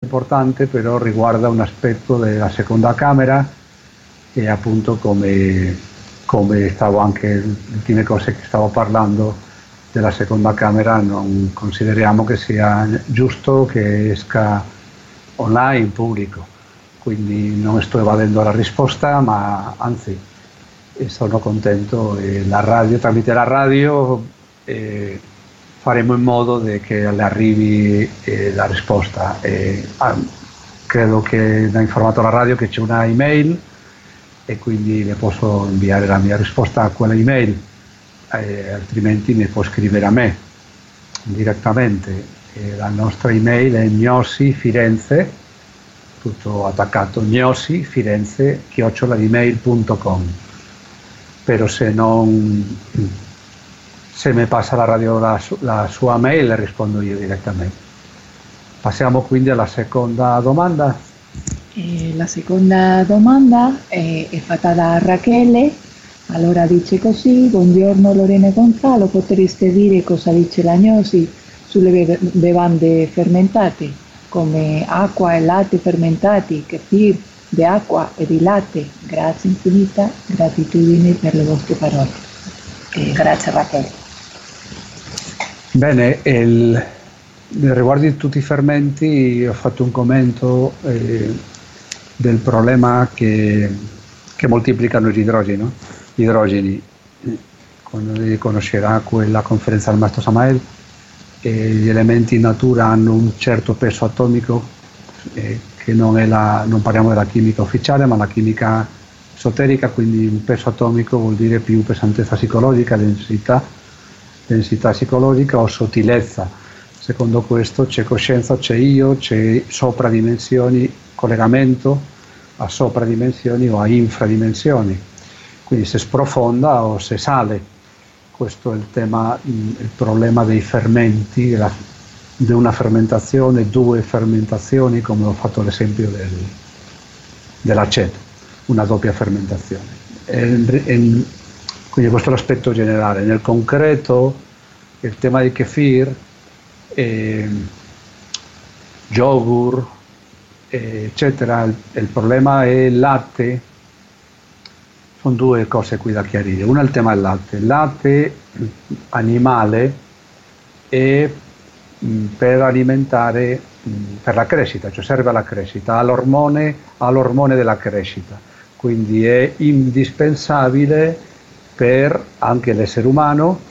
importante, però riguarda un aspetto della seconda camera e appunto come stavo anche le ultime cose che stavo parlando della seconda camera, non consideriamo che sia giusto che esca online in pubblico, quindi non sto evadendo la risposta, ma anzi sono contento e tramite la radio faremo in modo che le arrivi la risposta. Credo che ha informato la radio che c'è una email e quindi le posso inviare la mia risposta a quella email, altrimenti mi può scrivere a me direttamente. La nostra email è gnossi-firenze, tutto attaccato, gnossi-firenze@gmail.com. Però se mi passa la radio la sua mail, le rispondo io direttamente. Passiamo quindi alla seconda domanda. La seconda domanda è fatta da Rachele. Allora dice così: buongiorno Lorena e Gonzalo, potreste dire cosa dice la gnosi sulle bevande fermentate come acqua e latte fermentati, kefir di acqua e di latte? Grazie infinita, gratitudine per le vostre parole. Grazie Rachele. Bene, riguardo di tutti i fermenti ho fatto un commento del problema che moltiplicano gli idrogeni. Quando lei conoscerà quella conferenza del Maestro Samael, gli elementi in natura hanno un certo peso atomico, che non parliamo della chimica ufficiale ma la chimica esoterica, quindi un peso atomico vuol dire più pesantezza psicologica, densità psicologica o sottilezza. Secondo questo c'è coscienza, c'è io, c'è sopradimensioni, collegamento a sopradimensioni o a infradimensioni, quindi se sprofonda o se sale. Questo è il problema dei fermenti, di una fermentazione, due fermentazioni, come ho fatto l'esempio dell'aceto, una doppia fermentazione. Quindi questo è l'aspetto generale. Nel concreto il tema di kefir, yogurt, eccetera, il problema è il latte. Sono due cose qui da chiarire. Una è il tema del latte. Il latte animale è per alimentare, per la crescita, cioè serve alla crescita, ha l'ormone della crescita, quindi è indispensabile per anche l'essere umano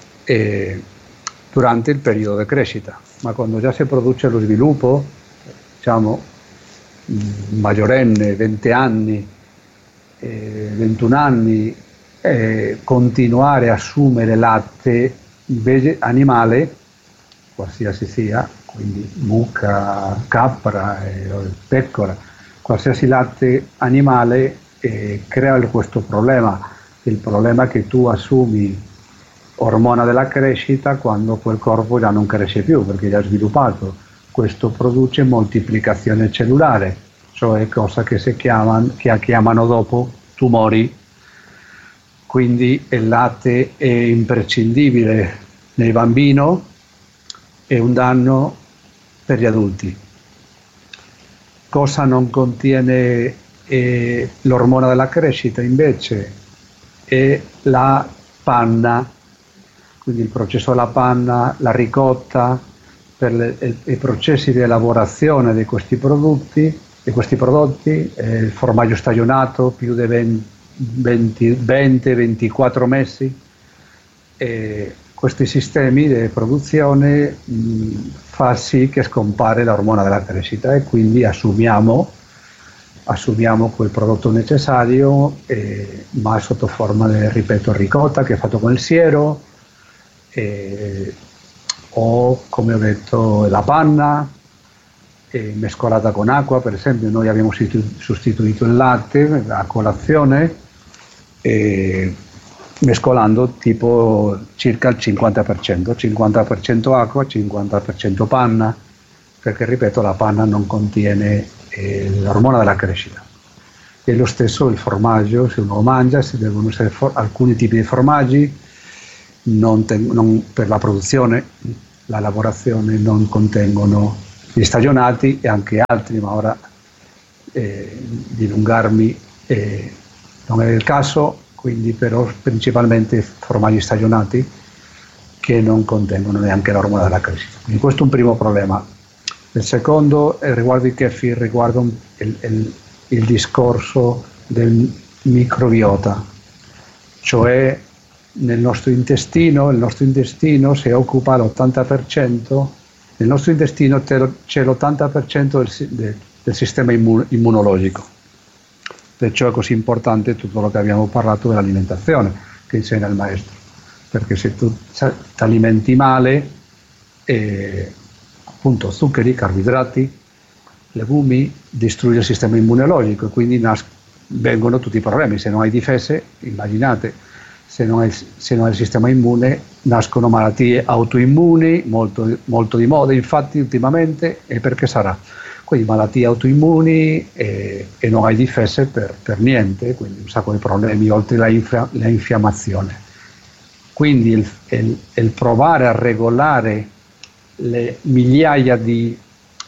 durante il periodo di crescita. Ma quando già si produce lo sviluppo, diciamo maggiorenne, 20 anni, 21 anni, continuare a assumere latte animale, qualsiasi sia, quindi mucca, capra, pecora, qualsiasi latte animale, crea questo problema. Il problema è che tu assumi ormone della crescita quando quel corpo già non cresce più perché già è sviluppato. Questo produce moltiplicazione cellulare, cioè cosa che chiamano dopo tumori. Quindi il latte è imprescindibile nel bambino, è un danno per gli adulti. Cosa non contiene l'ormone della crescita invece? È la panna, quindi il processo della panna, la ricotta, per i processi di lavorazione di questi prodotti, il formaggio stagionato più di 20-24 mesi, questi sistemi di produzione fa sì che scompare l'ormone della crescita e quindi assumiamo quel prodotto necessario, ma sotto forma di, ripeto, ricotta che è fatto con il siero, o come ho detto la panna mescolata con acqua. Per esempio noi abbiamo sostituito il latte a colazione mescolando tipo circa il 50% acqua, 50% panna, perché ripeto la panna non contiene l'ormone della crescita. E lo stesso il formaggio, se uno lo mangia, si devono essere alcuni tipi di formaggi non per la produzione, la lavorazione non contengono gli stagionati e anche altri, ma ora dilungarmi non è il caso, quindi però principalmente formaggi stagionati che non contengono neanche l'ormone della crescita. Quindi questo è un primo problema. Il secondo riguarda i kefir, riguarda il discorso del microbiota, cioè nel nostro intestino si occupa l'80%, nel nostro intestino c'è l'80% del sistema immunologico, perciò è così importante tutto quello che abbiamo parlato dell'alimentazione che insegna il maestro, perché se tu ti alimenti male, appunto zuccheri, carboidrati, legumi, distrugge il sistema immunologico e quindi vengono tutti i problemi. Se non hai difese, immaginate, se non hai il sistema immune, nascono malattie autoimmuni, molto, molto di moda infatti ultimamente, e perché sarà? Quindi malattie autoimmuni e non hai difese per niente, quindi un sacco di problemi oltre la infiammazione. Quindi il provare a regolare le migliaia di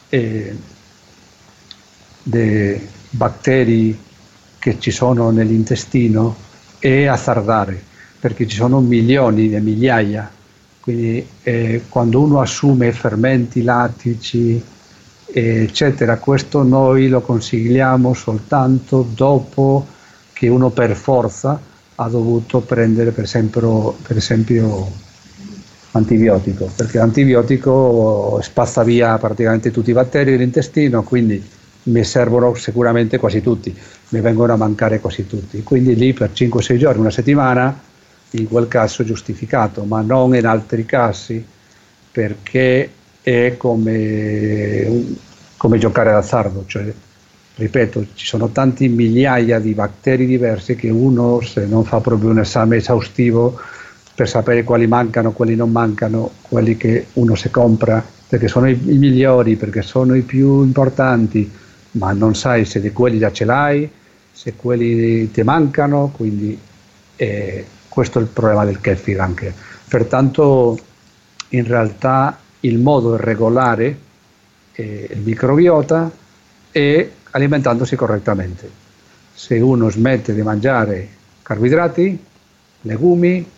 batteri che ci sono nell'intestino è azzardare, perché ci sono milioni e migliaia, quindi quando uno assume fermenti lattici eccetera, questo noi lo consigliamo soltanto dopo che uno per forza ha dovuto prendere per esempio antibiotico, perché l'antibiotico spazza via praticamente tutti i batteri dell'intestino, quindi mi servono sicuramente quasi tutti, mi vengono a mancare quasi tutti, quindi lì per 5-6 giorni, una settimana, in quel caso giustificato, ma non in altri casi, perché è come giocare d'azzardo, cioè, ripeto, ci sono tanti migliaia di batteri diversi che uno, se non fa proprio un esame esaustivo per sapere quali mancano, quali non mancano, quelli che uno si compra, perché sono i migliori, perché sono i più importanti, ma non sai se di quelli già ce l'hai, se quelli ti mancano, quindi questo è il problema del kefir anche. Pertanto in realtà il modo è regolare il microbiota e alimentandosi correttamente. Se uno smette di mangiare carboidrati, legumi,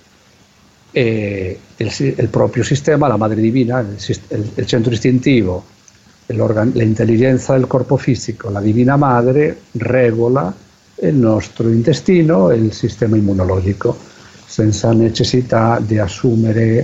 il proprio sistema, la madre divina, il centro istintivo, l'intelligenza del corpo fisico, la divina madre regola il nostro intestino e il sistema immunologico senza necessità di assumere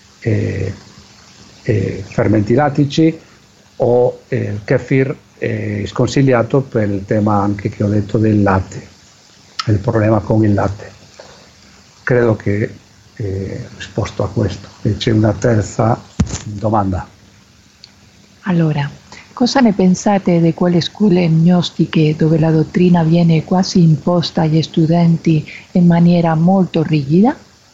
fermenti lattici o il kefir è sconsigliato per il tema anche che ho detto del latte, il problema con il latte. Credo che risposto a questo. E c'è una terza domanda. Allora, cosa ne pensate di quelle scuole gnostiche dove la dottrina viene quasi imposta agli studenti in maniera molto rigida?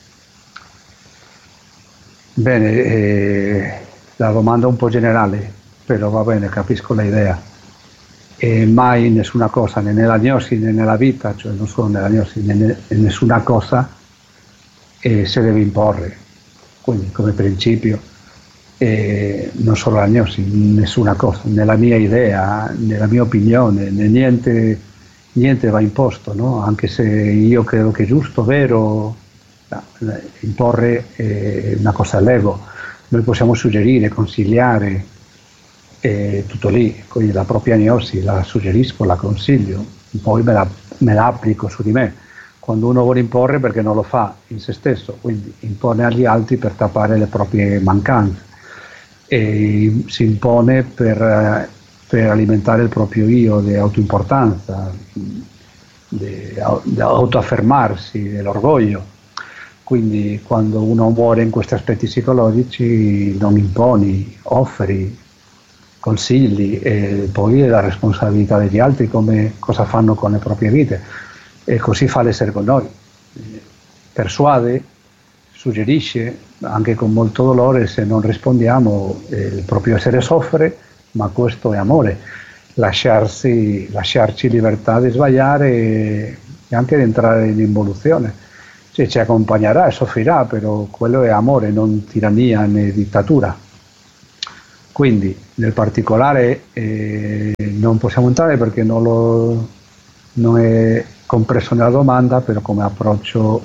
Bene, la domanda è un po' generale, però va bene, capisco l'idea. E mai nessuna cosa, né nella gnosi né nella vita, cioè non solo nella gnosi, né nessuna cosa si deve imporre. Quindi come principio, non solo la gnosi, nessuna cosa, nella mia idea, nella mia opinione, niente va imposto, no? Anche se io credo che è giusto, vero, imporre una cosa all'ego. Noi possiamo suggerire, consigliare, tutto lì, quindi la propria gnosi la suggerisco, la consiglio, poi me la applico su di me. Quando uno vuole imporre perché non lo fa in se stesso, quindi impone agli altri per tappare le proprie mancanze e si impone per alimentare il proprio io di autoimportanza, di autoaffermarsi, dell'orgoglio. Quindi quando uno muore in questi aspetti psicologici non imponi, offri, consigli e poi è la responsabilità degli altri cosa fanno con le proprie vite. E così fa l'essere con noi, persuade, suggerisce, anche con molto dolore, se non rispondiamo il proprio essere soffre, ma questo è amore, lasciarci libertà di sbagliare e anche di entrare in involuzione, cioè, ci accompagnerà e soffrirà, però quello è amore, non tirannia né dittatura. Quindi nel particolare non possiamo entrare perché non è compreso nella domanda, però come approccio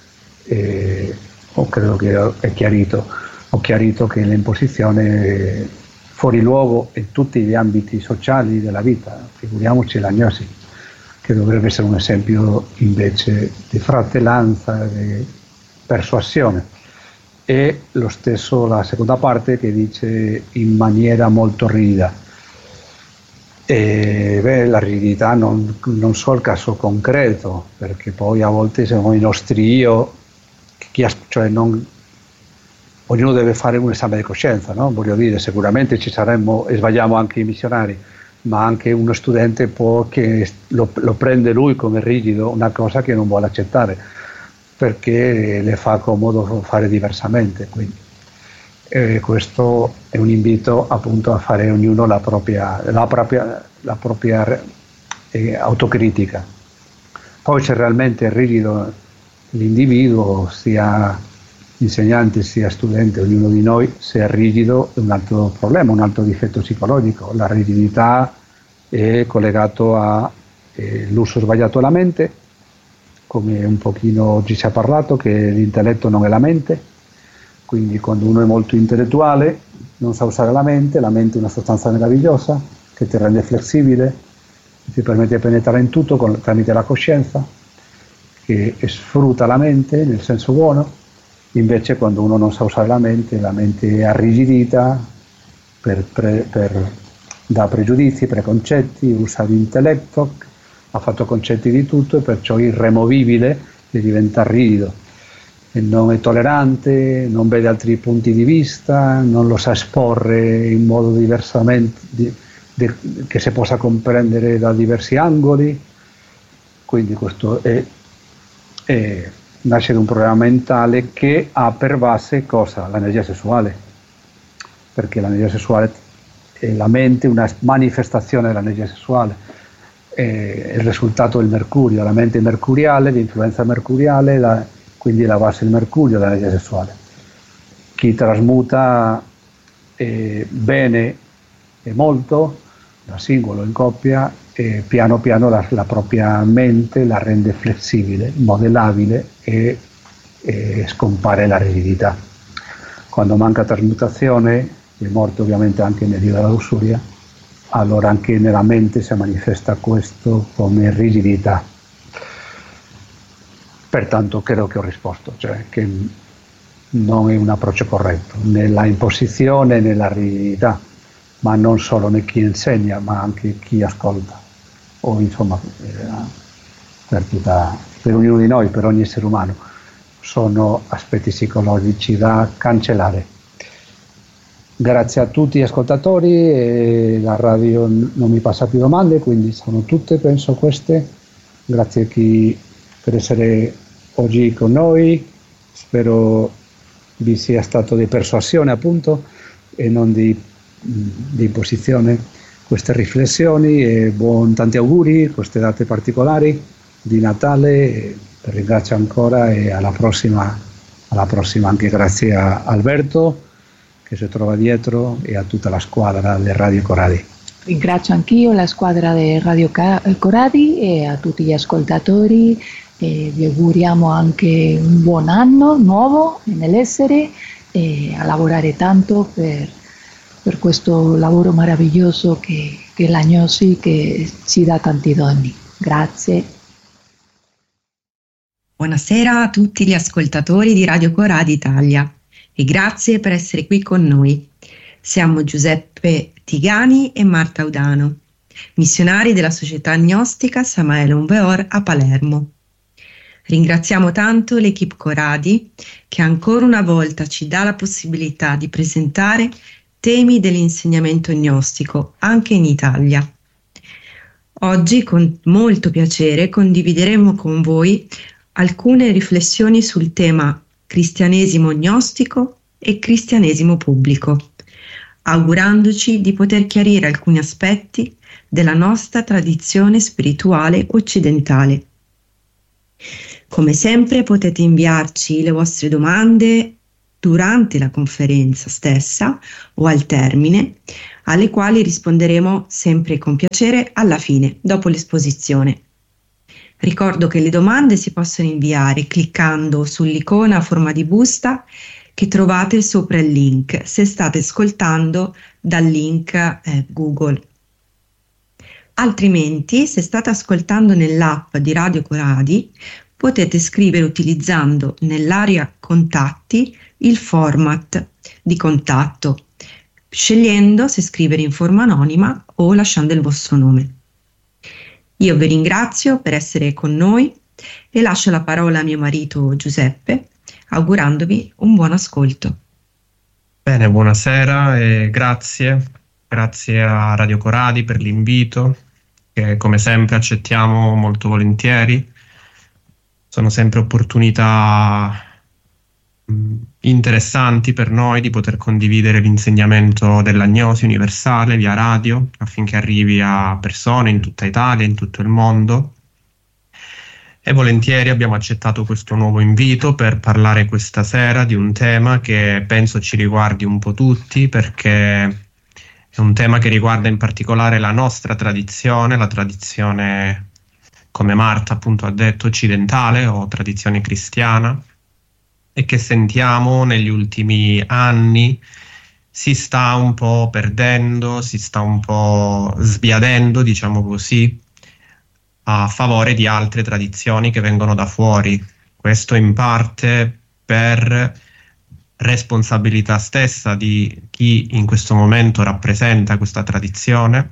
credo che è chiarito. Ho chiarito che l'imposizione è fuori luogo in tutti gli ambiti sociali della vita, figuriamoci l'agnosi, che dovrebbe essere un esempio invece di fratellanza, di persuasione. E lo stesso la seconda parte che dice in maniera molto rigida. La rigidità non so il caso concreto, perché poi a volte siamo i nostri io, ognuno deve fare un esame di coscienza, no? Voglio dire, sicuramente ci saremmo e sbagliamo anche i missionari, ma anche uno studente può che lo prende lui come rigido, una cosa che non vuole accettare, perché le fa comodo fare diversamente. Quindi questo è un invito appunto a fare ognuno la propria autocritica. Poi se realmente è rigido l'individuo, sia insegnante sia studente, ognuno di noi, se è rigido è un altro problema, un altro difetto psicologico. La rigidità è collegato all'uso sbagliato della mente, come un pochino oggi si è parlato, che l'intelletto non è la mente, quindi quando uno è molto intellettuale non sa usare la mente è una sostanza meravigliosa che ti rende flessibile, ti permette di penetrare in tutto tramite la coscienza, che sfrutta la mente nel senso buono. Invece quando uno non sa usare la mente è arrigidita da pregiudizi, preconcetti, usa l'intelletto, ha fatto concetti di tutto e perciò irremovibile e diventa rigido. E non è tollerante, non vede altri punti di vista, non lo sa esporre in modo diversamente, che si possa comprendere da diversi angoli. Quindi questo nasce da un problema mentale che ha per base cosa? L'energia sessuale, perché l'energia sessuale è la mente, una manifestazione dell'energia sessuale, è il risultato del mercurio, la mente mercuriale, l'influenza mercuriale, quindi la base del mercurio dell'energia sessuale. Chi trasmuta bene e molto, da singolo in coppia, piano piano la propria mente la rende flessibile, modellabile e scompare la rigidità. Quando manca trasmutazione, è morto ovviamente anche nel dio della lussuria, allora anche nella mente si manifesta questo come rigidità. Pertanto credo che ho risposto, cioè che non è un approccio corretto nella imposizione, nella rigidità, ma non solo né chi insegna, ma anche chi ascolta. O insomma per ognuno di noi, per ogni essere umano, sono aspetti psicologici da cancellare. Grazie a tutti gli ascoltatori, la radio non mi passa più domande, quindi sono tutte, penso, queste. Grazie a chi per essere oggi con noi, spero vi sia stato di persuasione appunto e non di imposizione queste riflessioni e tanti auguri, queste date particolari di Natale, ti ringrazio ancora e alla prossima anche grazie a Alberto che si trova dietro e a tutta la squadra di Radio Coradi. Ringrazio anch'io la squadra di Radio Coradi e a tutti gli ascoltatori e vi auguriamo anche un buon anno nuovo nell'essere e a lavorare tanto per questo lavoro meraviglioso che è l'agnosi che ci dà tanti doni. Grazie. Buonasera a tutti gli ascoltatori di Radio Coradi Italia e grazie per essere qui con noi. Siamo Giuseppe Tigani e Marta Udano, missionari della Società Agnostica Samael Onveor a Palermo. Ringraziamo tanto l'equipe Coradi che ancora una volta ci dà la possibilità di presentare temi dell'insegnamento gnostico anche in Italia. Oggi con molto piacere condivideremo con voi alcune riflessioni sul tema cristianesimo gnostico e cristianesimo pubblico, augurandoci di poter chiarire alcuni aspetti della nostra tradizione spirituale occidentale. Come sempre potete inviarci le vostre domande durante la conferenza stessa o al termine, alle quali risponderemo sempre con piacere alla fine, dopo l'esposizione. Ricordo che le domande si possono inviare cliccando sull'icona a forma di busta che trovate sopra il link, se state ascoltando dal link Google. Altrimenti, se state ascoltando nell'app di Radio Coradi, potete scrivere utilizzando nell'area contatti il format di contatto, scegliendo se scrivere in forma anonima o lasciando il vostro nome. Io vi ringrazio per essere con noi e lascio la parola a mio marito Giuseppe, augurandovi un buon ascolto. Bene, buonasera e grazie a Radio Coradi per l'invito, che come sempre accettiamo molto volentieri. Sono sempre opportunità interessanti per noi di poter condividere l'insegnamento dell'agnosi universale via radio, affinché arrivi a persone in tutta Italia, in tutto il mondo. E volentieri abbiamo accettato questo nuovo invito per parlare questa sera di un tema che penso ci riguardi un po' tutti, perché è un tema che riguarda in particolare la nostra tradizione, la tradizione, come Marta appunto ha detto, occidentale o tradizione cristiana, e che sentiamo negli ultimi anni si sta un po' perdendo, si sta un po' sbiadendo, diciamo così, a favore di altre tradizioni che vengono da fuori. Questo in parte per responsabilità stessa di chi in questo momento rappresenta questa tradizione,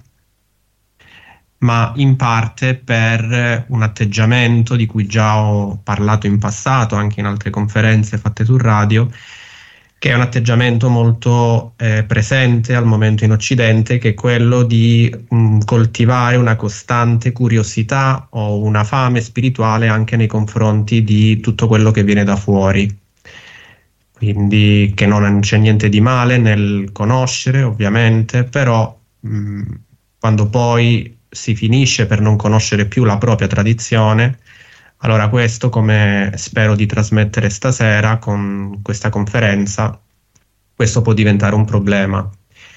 ma in parte per un atteggiamento di cui già ho parlato in passato, anche in altre conferenze fatte su radio, che è un atteggiamento molto presente al momento in Occidente, che è quello di coltivare una costante curiosità o una fame spirituale anche nei confronti di tutto quello che viene da fuori. Quindi che non c'è niente di male nel conoscere, ovviamente, però quando poi si finisce per non conoscere più la propria tradizione, allora questo, come spero di trasmettere stasera con questa conferenza, questo può diventare un problema,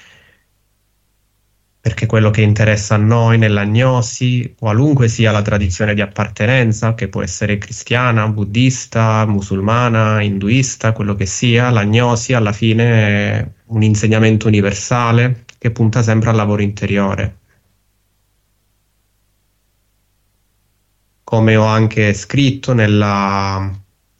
perché quello che interessa a noi nell'agnosi, qualunque sia la tradizione di appartenenza, che può essere cristiana, buddista, musulmana, induista, quello che sia, l'agnosi alla fine è un insegnamento universale che punta sempre al lavoro interiore. Come ho anche scritto nella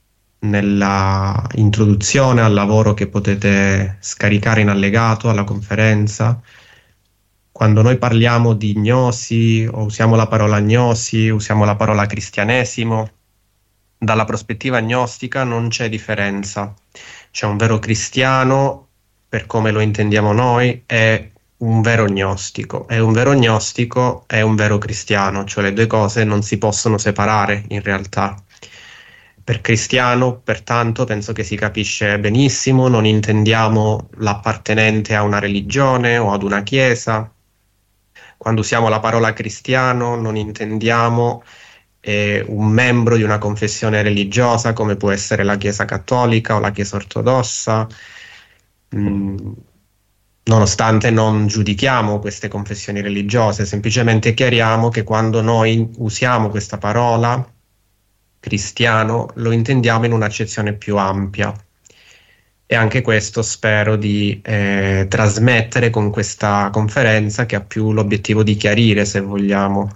introduzione al lavoro che potete scaricare in allegato alla conferenza, quando noi parliamo di gnosi o usiamo la parola gnosi, usiamo la parola cristianesimo, dalla prospettiva gnostica non c'è differenza. C'è un vero cristiano, per come lo intendiamo noi, è un vero gnostico, e un vero gnostico è un vero cristiano, cioè le due cose non si possono separare in realtà. Per cristiano, pertanto, penso che si capisce benissimo, non intendiamo l'appartenente a una religione o ad una chiesa. Quando usiamo la parola cristiano non intendiamo un membro di una confessione religiosa, come può essere la Chiesa cattolica o la Chiesa ortodossa, nonostante non giudichiamo queste confessioni religiose, semplicemente chiariamo che quando noi usiamo questa parola cristiano lo intendiamo in un'accezione più ampia, e anche questo spero di trasmettere con questa conferenza, che ha più l'obiettivo di chiarire, se vogliamo,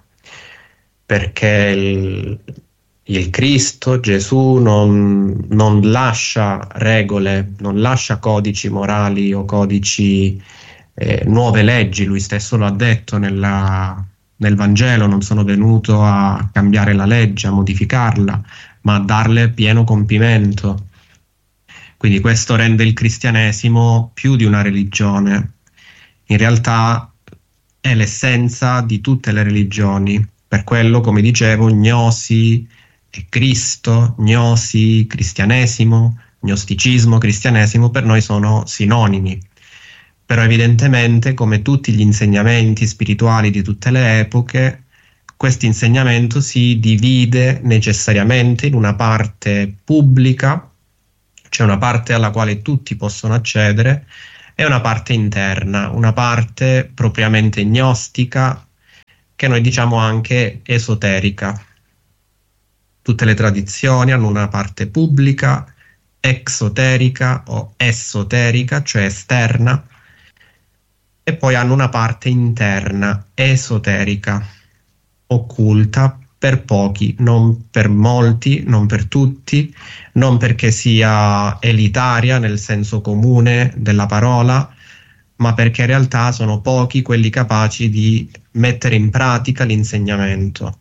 perché il Cristo, Gesù, non lascia regole, non lascia codici morali o codici, nuove leggi. Lui stesso lo ha detto nel Vangelo: non sono venuto a cambiare la legge, a modificarla, ma a darle pieno compimento. Quindi questo rende il cristianesimo più di una religione. In realtà è l'essenza di tutte le religioni. Per quello, come dicevo, gnosi e Cristo, gnosi, cristianesimo, gnosticismo, cristianesimo per noi sono sinonimi. Però evidentemente, come tutti gli insegnamenti spirituali di tutte le epoche, questo insegnamento si divide necessariamente in una parte pubblica, C'è una parte alla quale tutti possono accedere e una parte interna, una parte propriamente gnostica, che noi diciamo anche esoterica. Tutte le tradizioni hanno una parte pubblica, exoterica o esoterica, cioè esterna, e poi hanno una parte interna, esoterica, occulta per pochi, non per molti, non per tutti, non perché sia elitaria nel senso comune della parola, ma perché in realtà sono pochi quelli capaci di mettere in pratica l'insegnamento.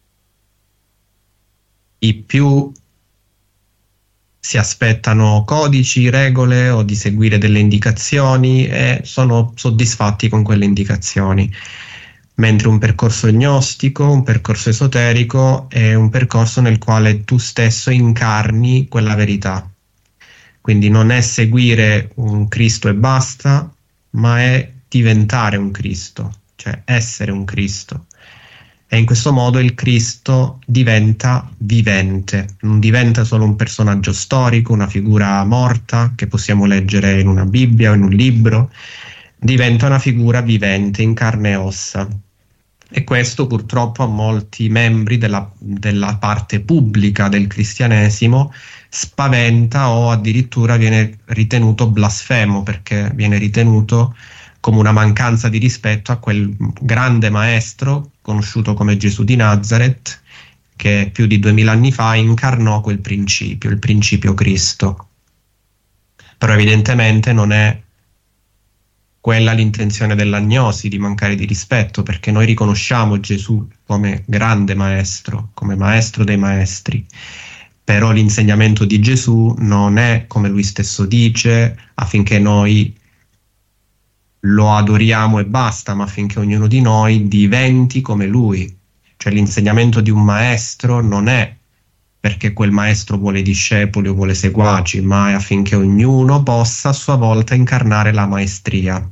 I più si aspettano codici, regole o di seguire delle indicazioni e sono soddisfatti con quelle indicazioni, mentre un percorso gnostico, un percorso esoterico è un percorso nel quale tu stesso incarni quella verità. Quindi non è seguire un Cristo e basta, ma è diventare un Cristo, cioè essere un Cristo. E in questo modo il Cristo diventa vivente, non diventa solo un personaggio storico, una figura morta che possiamo leggere in una Bibbia o in un libro, diventa una figura vivente, in carne e ossa. E questo purtroppo a molti membri della parte pubblica del cristianesimo spaventa o addirittura viene ritenuto blasfemo, perché viene ritenuto come una mancanza di rispetto a quel grande maestro conosciuto come Gesù di Nazareth, che più di 2000 anni fa incarnò quel principio, il principio Cristo. Però evidentemente non è quella l'intenzione dell'agnosi, di mancare di rispetto, perché noi riconosciamo Gesù come grande maestro, come maestro dei maestri. Però l'insegnamento di Gesù non è, come lui stesso dice, affinché noi lo adoriamo e basta, ma affinché ognuno di noi diventi come lui. Cioè l'insegnamento di un maestro non è perché quel maestro vuole discepoli o vuole seguaci, ma è affinché ognuno possa a sua volta incarnare la maestria.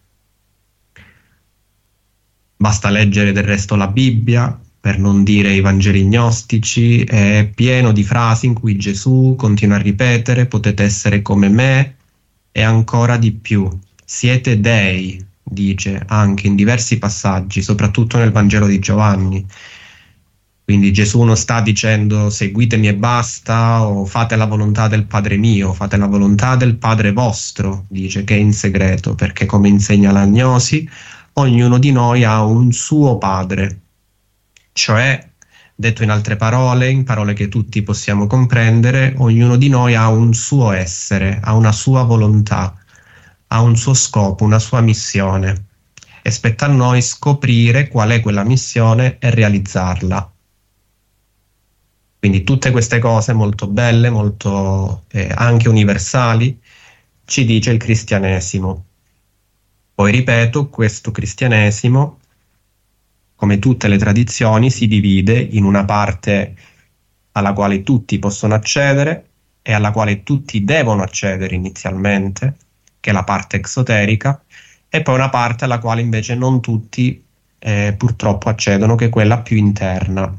Basta leggere del resto la Bibbia, per non dire i Vangeli gnostici, è pieno di frasi in cui Gesù continua a ripetere: potete essere come me e ancora di più. Siete dei, dice anche in diversi passaggi, soprattutto nel Vangelo di Giovanni. Quindi Gesù non sta dicendo seguitemi e basta, o fate la volontà del Padre mio, fate la volontà del Padre vostro, dice, che è in segreto, perché come insegna l'agnosi, ognuno di noi ha un suo Padre. Cioè, detto in altre parole, in parole che tutti possiamo comprendere, ognuno di noi ha un suo essere, ha una sua volontà, ha un suo scopo, una sua missione, e spetta a noi scoprire qual è quella missione e realizzarla. Quindi tutte queste cose molto belle, molto anche universali, ci dice il cristianesimo. Poi ripeto, questo cristianesimo, come tutte le tradizioni, si divide in una parte alla quale tutti possono accedere e alla quale tutti devono accedere inizialmente, che è la parte exoterica, e poi una parte alla quale invece non tutti purtroppo accedono, che è quella più interna.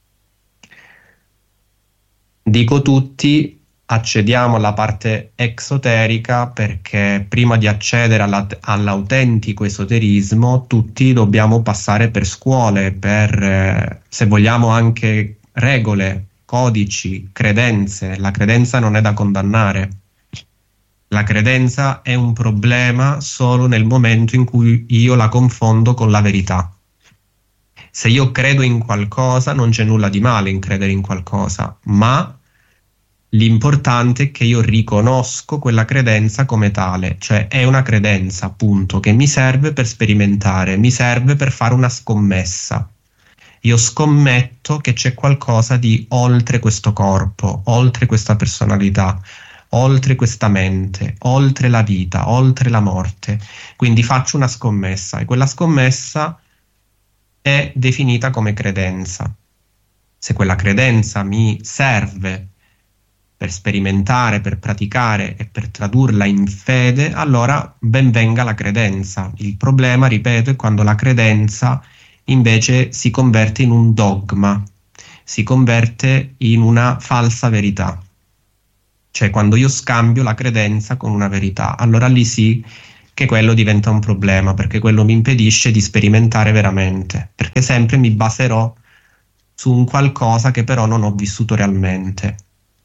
Dico tutti, accediamo alla parte exoterica perché prima di accedere all'autentico esoterismo tutti dobbiamo passare per scuole, per se vogliamo anche regole, codici, credenze. La credenza non è da condannare. La credenza è un problema solo nel momento in cui io la confondo con la verità. Se io credo in qualcosa, non c'è nulla di male in credere in qualcosa, ma l'importante è che io riconosco quella credenza come tale, cioè è una credenza, appunto, che mi serve per sperimentare, mi serve per fare una scommessa. Io scommetto che c'è qualcosa di oltre questo corpo, oltre questa personalità, oltre questa mente, oltre la vita, oltre la morte. Quindi faccio una scommessa e quella scommessa è definita come credenza. Se quella credenza mi serve per sperimentare, per praticare e per tradurla in fede, allora ben venga la credenza. Il problema, ripeto, è quando la credenza invece si converte in un dogma, si converte in una falsa verità. cioè quando io scambio la credenza con una verità, allora lì sì che quello diventa un problema, perché quello mi impedisce di sperimentare veramente, perché sempre mi baserò su un qualcosa che però non ho vissuto realmente.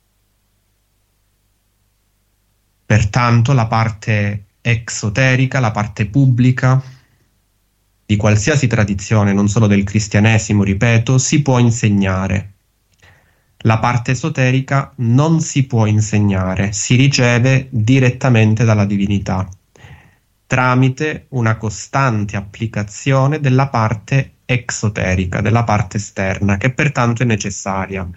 Pertanto la parte esoterica, la parte pubblica di qualsiasi tradizione, non solo del cristianesimo, ripeto, si può insegnare. La parte esoterica non si può insegnare, si riceve direttamente dalla divinità, tramite una costante applicazione della parte esoterica, della parte esterna, che pertanto è necessaria.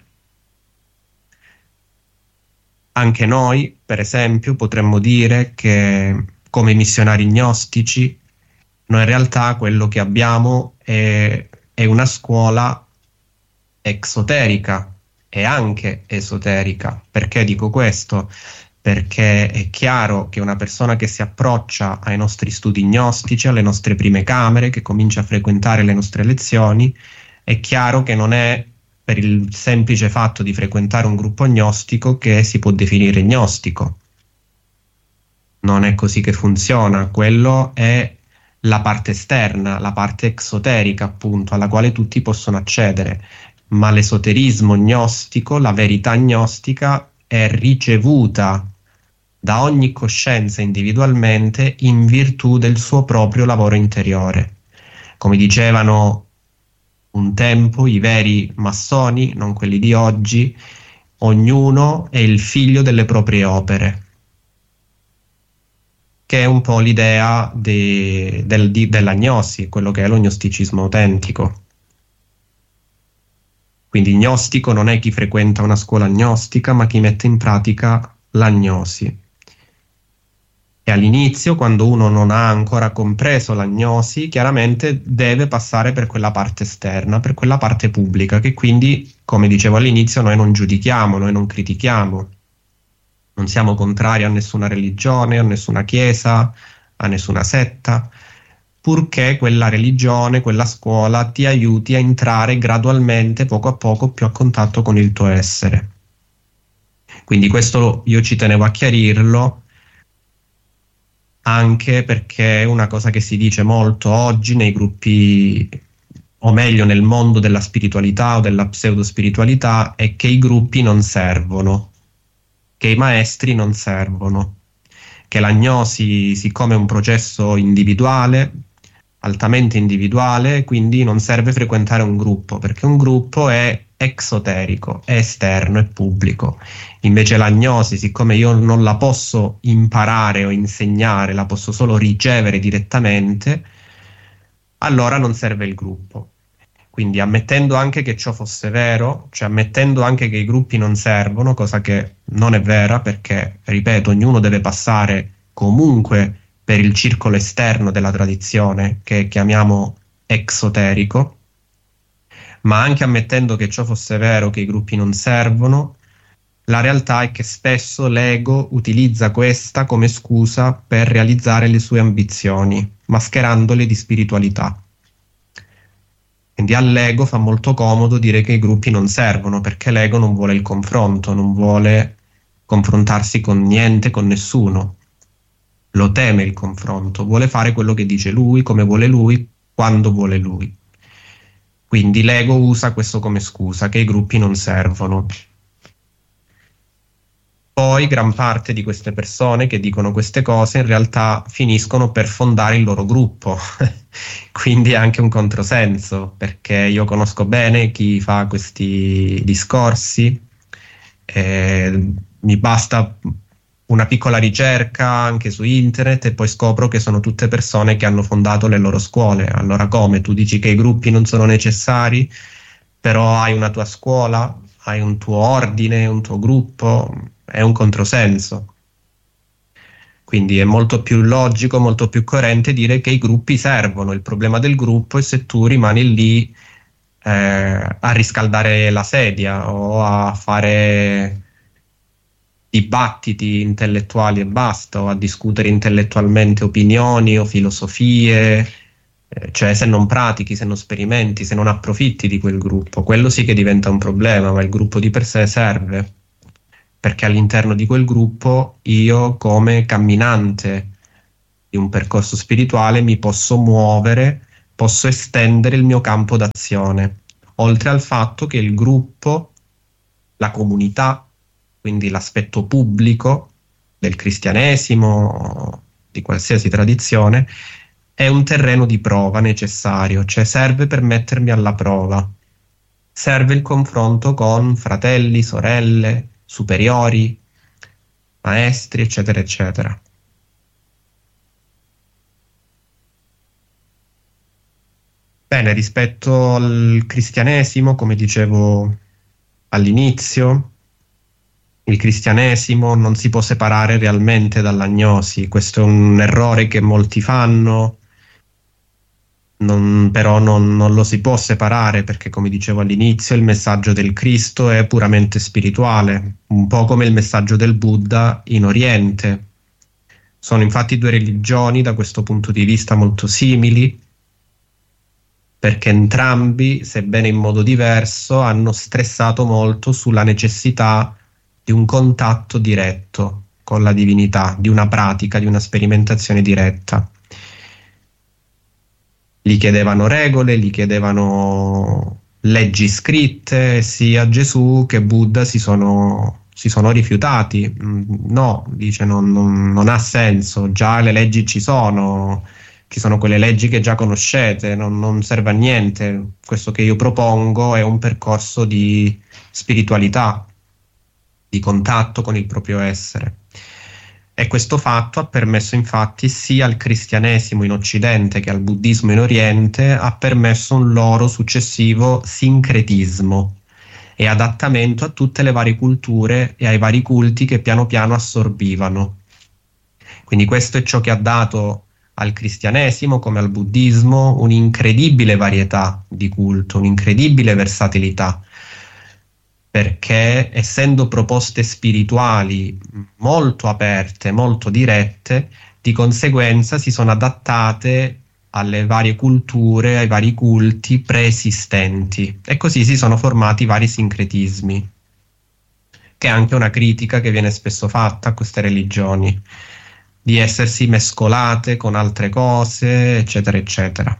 Anche noi, per esempio, potremmo dire che come missionari gnostici, noi in realtà quello che abbiamo è una scuola esoterica e anche esoterica. Perché dico questo? Perché è chiaro che una persona che si approccia ai nostri studi gnostici, alle nostre prime camere, che comincia a frequentare le nostre lezioni, è chiaro che non è per il semplice fatto di frequentare un gruppo gnostico che si può definire gnostico. Non è così che funziona, quello è la parte esterna, la parte esoterica appunto, alla quale tutti possono accedere, ma l'esoterismo gnostico, la verità gnostica è ricevuta da ogni coscienza individualmente in virtù del suo proprio lavoro interiore. Come dicevano un tempo i veri massoni, non quelli di oggi, ognuno è il figlio delle proprie opere, che è un po' l'idea della gnosi, quello che è lo gnosticismo autentico. Quindi gnostico non è chi frequenta una scuola gnostica, ma chi mette in pratica la gnosi. E all'inizio, quando uno non ha ancora compreso la gnosi, chiaramente deve passare per quella parte esterna, per quella parte pubblica, che quindi, come dicevo all'inizio, noi non giudichiamo, noi non critichiamo. Non siamo contrari a nessuna religione, a nessuna chiesa, a nessuna setta, purché quella religione, quella scuola ti aiuti a entrare gradualmente, poco a poco, più a contatto con il tuo essere. Quindi questo io ci tenevo a chiarirlo, anche perché è una cosa che si dice molto oggi nei gruppi, o meglio nel mondo della spiritualità o della pseudospiritualità, è che i gruppi non servono, che i maestri non servono, che la gnosi, siccome è un processo individuale, altamente individuale, quindi non serve frequentare un gruppo, perché un gruppo è esoterico, è esterno, è pubblico. Invece la gnosi, siccome io non la posso imparare o insegnare, la posso solo ricevere direttamente, allora non serve il gruppo. Quindi ammettendo anche che ciò fosse vero, cioè ammettendo anche che i gruppi non servono, cosa che non è vera, perché, ripeto, ognuno deve passare comunque per il circolo esterno della tradizione, che chiamiamo esoterico, ma anche ammettendo che ciò fosse vero, che i gruppi non servono, la realtà è che spesso l'ego utilizza questa come scusa per realizzare le sue ambizioni, mascherandole di spiritualità. Quindi all'ego fa molto comodo dire che i gruppi non servono, perché l'ego non vuole il confronto, non vuole confrontarsi con niente, con nessuno. Lo teme il confronto, vuole fare quello che dice lui, come vuole lui, quando vuole lui. Quindi l'ego usa questo come scusa, che i gruppi non servono. Poi gran parte di queste persone che dicono queste cose in realtà finiscono per fondare il loro gruppo, quindi è anche un controsenso, perché io conosco bene chi fa questi discorsi, mi basta una piccola ricerca anche su internet e poi scopro che sono tutte persone che hanno fondato le loro scuole. Allora come? Tu dici che i gruppi non sono necessari, però hai una tua scuola, hai un tuo ordine, un tuo gruppo, è un controsenso. Quindi è molto più logico, molto più coerente dire che i gruppi servono. Il problema del gruppo è se tu rimani lì a riscaldare la sedia o a fare dibattiti intellettuali e basta, o a discutere intellettualmente opinioni o filosofie, cioè se non pratichi, se non sperimenti, se non approfitti di quel gruppo, quello sì che diventa un problema, ma il gruppo di per sé serve. perché all'interno di quel gruppo io, come camminante di un percorso spirituale, mi posso muovere, posso estendere il mio campo d'azione, oltre al fatto che il gruppo, la comunità, quindi l'aspetto pubblico del cristianesimo, di qualsiasi tradizione, è un terreno di prova necessario, cioè serve per mettermi alla prova. Serve il confronto con fratelli, sorelle, superiori, maestri, eccetera, eccetera. Bene, rispetto al cristianesimo, come dicevo all'inizio, il cristianesimo non si può separare realmente dall'agnosi. Questo è un errore che molti fanno, però non lo si può separare, perché, come dicevo all'inizio, il messaggio del Cristo è puramente spirituale, un po' come il messaggio del Buddha in Oriente. Sono infatti due religioni da questo punto di vista molto simili, perché entrambi, sebbene in modo diverso, hanno stressato molto sulla necessità di un contatto diretto con la divinità, di una pratica, di una sperimentazione diretta. Gli chiedevano regole, gli chiedevano leggi scritte, sia Gesù che Buddha si sono rifiutati. No, dice, non ha senso, già le leggi ci sono quelle leggi che già conoscete, non serve a niente. Questo che io propongo è un percorso di spiritualità, di contatto con il proprio essere. E questo fatto ha permesso infatti sia al cristianesimo in Occidente che al buddismo in Oriente, ha permesso un loro successivo sincretismo e adattamento a tutte le varie culture e ai vari culti che piano piano assorbivano. Quindi questo è ciò che ha dato al cristianesimo, come al buddismo, un'incredibile varietà di culto, un'incredibile versatilità, perché essendo proposte spirituali molto aperte, molto dirette, di conseguenza si sono adattate alle varie culture, ai vari culti preesistenti, e così si sono formati vari sincretismi, che è anche una critica che viene spesso fatta a queste religioni, di essersi mescolate con altre cose, eccetera, eccetera.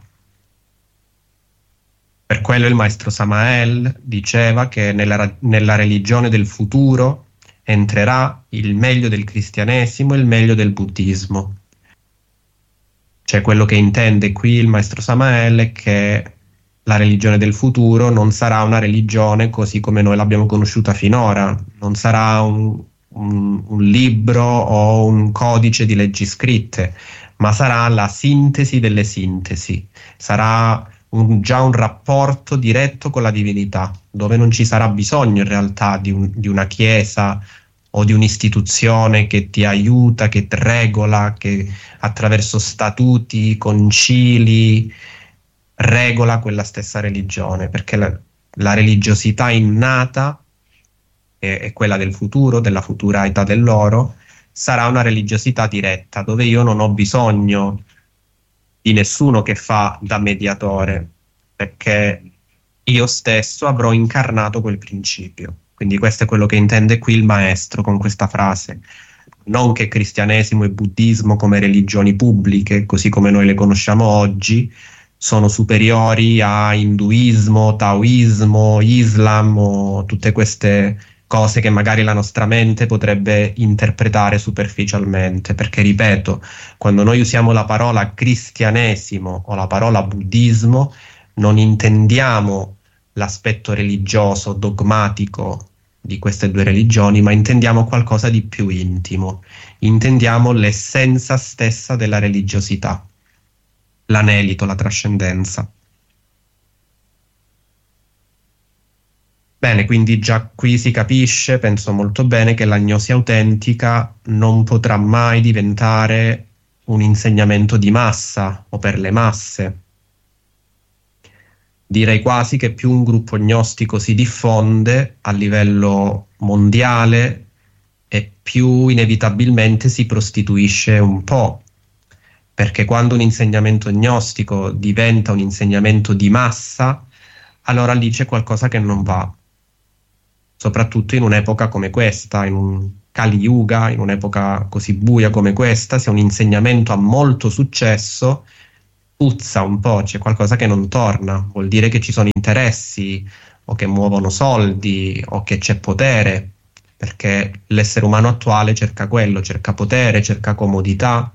Per quello il maestro Samael diceva che nella religione del futuro entrerà il meglio del cristianesimo e il meglio del buddismo. Cioè, quello che intende qui il maestro Samael è che la religione del futuro non sarà una religione così come noi l'abbiamo conosciuta finora, non sarà un libro o un codice di leggi scritte, ma sarà la sintesi delle sintesi, sarà già un rapporto diretto con la divinità, dove non ci sarà bisogno in realtà di una chiesa o di un'istituzione che ti aiuta, che ti regola, che attraverso statuti, concili regola quella stessa religione, perché la religiosità innata è quella del futuro, della futura età dell'oro, sarà una religiosità diretta, dove io non ho bisogno di nessuno che fa da mediatore, perché io stesso avrò incarnato quel principio. Quindi questo è quello che intende qui il maestro con questa frase. Non che cristianesimo e buddismo come religioni pubbliche, così come noi le conosciamo oggi, sono superiori a induismo, taoismo, islam o tutte queste cose che magari la nostra mente potrebbe interpretare superficialmente, perché ripeto, quando noi usiamo la parola cristianesimo o la parola buddismo non intendiamo l'aspetto religioso, dogmatico di queste due religioni, ma intendiamo qualcosa di più intimo, intendiamo l'essenza stessa della religiosità, l'anelito, la trascendenza. Bene, quindi già qui si capisce, penso molto bene, che l'agnosi autentica non potrà mai diventare un insegnamento di massa o per le masse. Direi quasi che più un gruppo gnostico si diffonde a livello mondiale e più inevitabilmente si prostituisce un po', perché quando un insegnamento gnostico diventa un insegnamento di massa, allora lì c'è qualcosa che non va. soprattutto in un'epoca come questa, in un Kali Yuga, in un'epoca così buia come questa, se un insegnamento ha molto successo, puzza un po', c'è qualcosa che non torna, vuol dire che ci sono interessi o che muovono soldi o che c'è potere, perché l'essere umano attuale cerca quello, cerca potere, cerca comodità,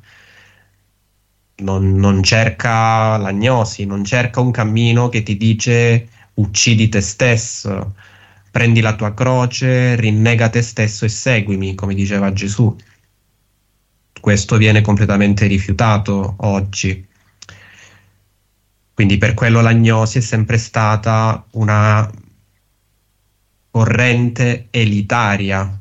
non cerca l'agnosi, non cerca un cammino che ti dice uccidi te stesso, prendi la tua croce, rinnega te stesso e seguimi, come diceva Gesù. Questo viene completamente rifiutato oggi. Quindi per quello l'agnosi è sempre stata una corrente elitaria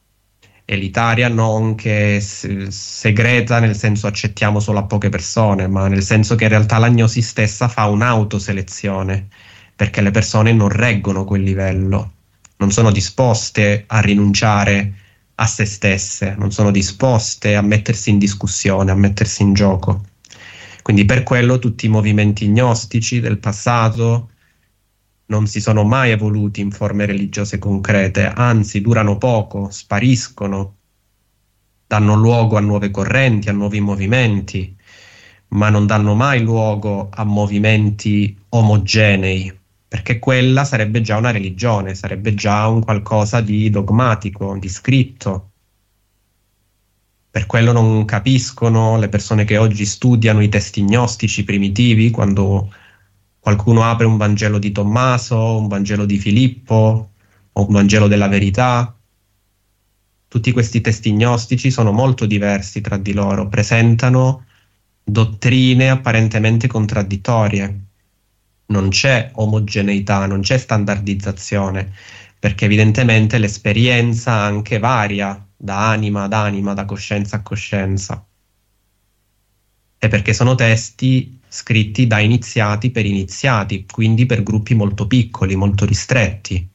non che segreta nel senso accettiamo solo a poche persone, ma nel senso che in realtà l'agnosi stessa fa un'autoselezione, perché le persone non reggono quel livello, non sono disposte a rinunciare a se stesse, non sono disposte a mettersi in discussione, a mettersi in gioco. Quindi per quello tutti i movimenti gnostici del passato non si sono mai evoluti in forme religiose concrete, anzi durano poco, spariscono, danno luogo a nuove correnti, a nuovi movimenti, ma non danno mai luogo a movimenti omogenei, perché quella sarebbe già una religione, sarebbe già un qualcosa di dogmatico, di scritto. Per quello non capiscono le persone che oggi studiano i testi gnostici primitivi, quando qualcuno apre un Vangelo di Tommaso, un Vangelo di Filippo o un Vangelo della Verità. Tutti questi testi gnostici sono molto diversi tra di loro, presentano dottrine apparentemente contraddittorie. Non c'è omogeneità, non c'è standardizzazione, perché evidentemente l'esperienza anche varia da anima ad anima, da coscienza a coscienza. E perché sono testi scritti da iniziati per iniziati, quindi per gruppi molto piccoli, molto ristretti.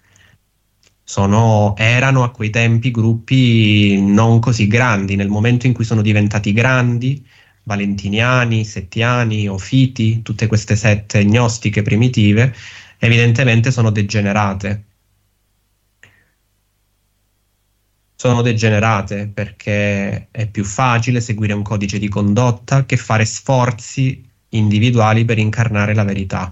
Erano a quei tempi gruppi non così grandi. Nel momento in cui sono diventati grandi, valentiniani, settiani, ofiti, tutte queste sette gnostiche primitive, evidentemente sono degenerate. Sono degenerate perché è più facile seguire un codice di condotta che fare sforzi individuali per incarnare la verità.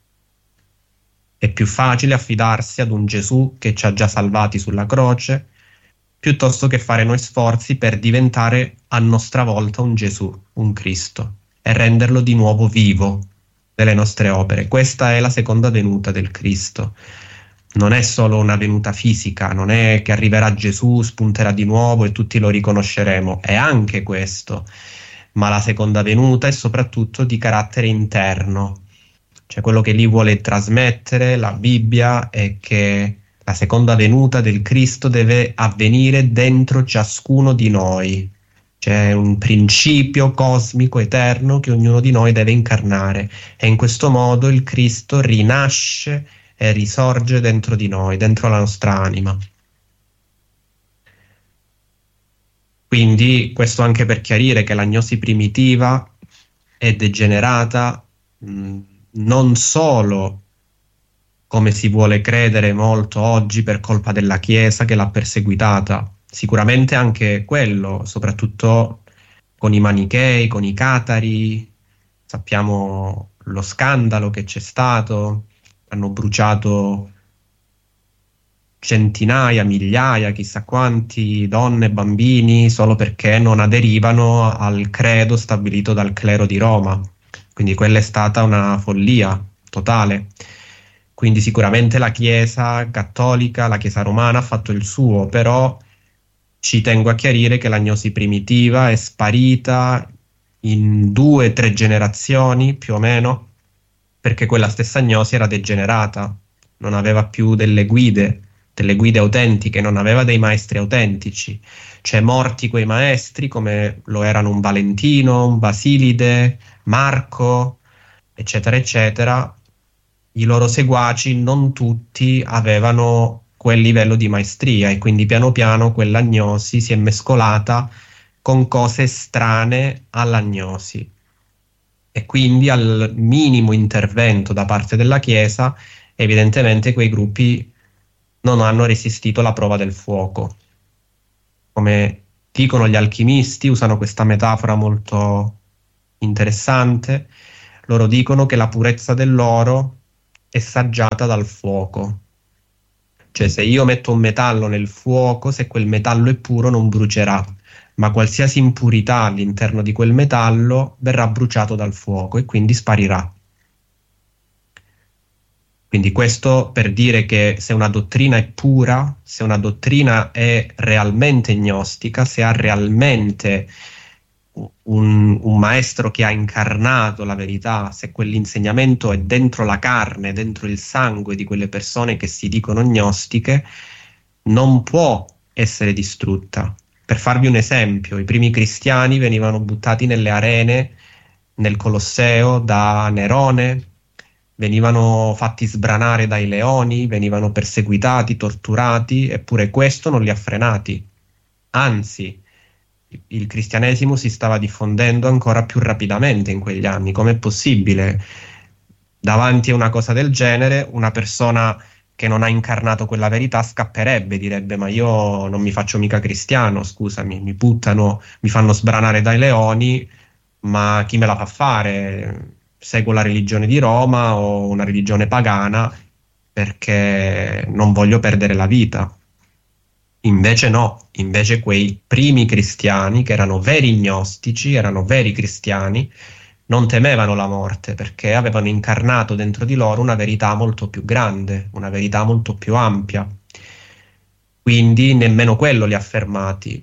È più facile affidarsi ad un Gesù che ci ha già salvati sulla croce, piuttosto che fare noi sforzi per diventare a nostra volta un Gesù, un Cristo, e renderlo di nuovo vivo nelle nostre opere. Questa è la seconda venuta del Cristo. Non è solo una venuta fisica, non è che arriverà Gesù, spunterà di nuovo e tutti lo riconosceremo, è anche questo, ma la seconda venuta è soprattutto di carattere interno, cioè quello che lì vuole trasmettere la Bibbia è che la seconda venuta del Cristo deve avvenire dentro ciascuno di noi, c'è un principio cosmico eterno che ognuno di noi deve incarnare e in questo modo il Cristo rinasce e risorge dentro di noi, dentro la nostra anima. Quindi questo anche per chiarire che l'agnosi primitiva è degenerata non solo, come si vuole credere molto oggi, per colpa della Chiesa che l'ha perseguitata, sicuramente anche quello, soprattutto con i manichei, con i catari, sappiamo lo scandalo che c'è stato, hanno bruciato centinaia, migliaia, chissà quanti donne, bambini, solo perché non aderivano al credo stabilito dal clero di Roma. Quindi quella è stata una follia totale. Quindi sicuramente la Chiesa cattolica, la Chiesa romana ha fatto il suo, però ci tengo a chiarire che l'agnosi primitiva è sparita in 2 o 3 generazioni più o meno, perché quella stessa agnosi era degenerata, non aveva più delle guide autentiche, non aveva dei maestri autentici, cioè morti quei maestri come lo erano un Valentino, un Basilide, Marco, eccetera eccetera, i loro seguaci non tutti avevano quel livello di maestria e quindi piano piano quell'agnosi si è mescolata con cose strane all'agnosi. E quindi al minimo intervento da parte della Chiesa, evidentemente quei gruppi non hanno resistito la prova del fuoco. Come dicono gli alchimisti, usano questa metafora molto interessante, loro dicono che la purezza dell'oro è saggiata dal fuoco. Cioè, se io metto un metallo nel fuoco, se quel metallo è puro non brucerà, ma qualsiasi impurità all'interno di quel metallo verrà bruciato dal fuoco e quindi sparirà. Quindi questo per dire che se una dottrina è pura, se una dottrina è realmente gnostica, se ha realmente un maestro che ha incarnato la verità, se quell'insegnamento è dentro la carne, dentro il sangue di quelle persone che si dicono gnostiche, non può essere distrutta. Per farvi un esempio, i primi cristiani venivano buttati nelle arene, nel Colosseo, da Nerone, venivano fatti sbranare dai leoni, venivano perseguitati, torturati, eppure questo non li ha frenati. Anzi, il cristianesimo si stava diffondendo ancora più rapidamente in quegli anni. Com'è possibile? Davanti a una cosa del genere, una persona che non ha incarnato quella verità scapperebbe, direbbe: ma io non mi faccio mica cristiano, scusami, mi buttano, mi fanno sbranare dai leoni, ma chi me la fa fare? Seguo la religione di Roma o una religione pagana perché non voglio perdere la vita. Invece no, invece quei primi cristiani, che erano veri gnostici, erano veri cristiani, non temevano la morte perché avevano incarnato dentro di loro una verità molto più grande, una verità molto più ampia. Quindi nemmeno quello li ha fermati.